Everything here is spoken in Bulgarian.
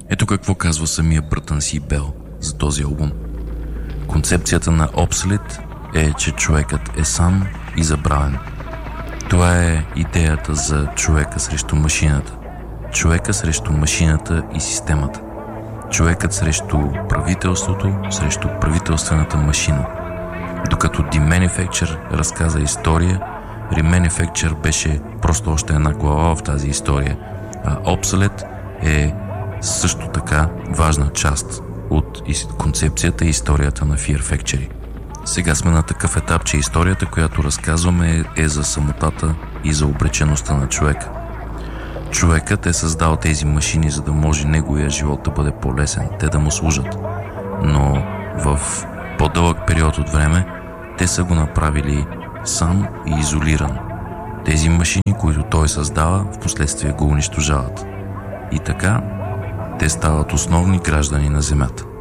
Ето какво казва самия Бъртън Си Бел за този албум. Концепцията на Obsolete е, че човекът е сам и забравен. Това е идеята за човека срещу машината. Човека срещу машината и системата. Човекът срещу правителството, срещу правителствената машина. Докато Demanufacture разказа история, Remanufacture беше просто още една глава в тази история, а Obsolete е също така важна част от концепцията и историята на Fear Factory. Сега сме на такъв етап, че историята, която разказваме, е за самотата и за обречеността на човека. Човекът е създал тези машини, за да може неговия живот да бъде по-лесен, те да му служат. Но в по-дълъг период от време те са го направили сам и изолиран. Тези машини, които той създава, в последствие го унищожават. И така, те стават основни граждани на Земята.